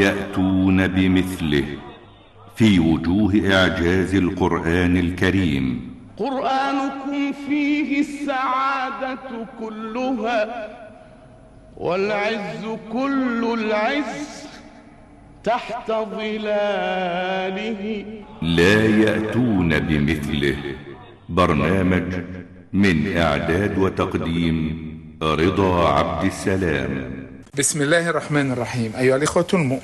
يأتون بمثله في وجوه إعجاز القرآن الكريم. قرآنكم فيه السعادة كلها والعز كل العز تحت ظلاله. لا يأتون بمثله. برنامج من إعداد وتقديم رضا عبد السلام. بسم الله الرحمن الرحيم. أيها الإخوة المؤمنين،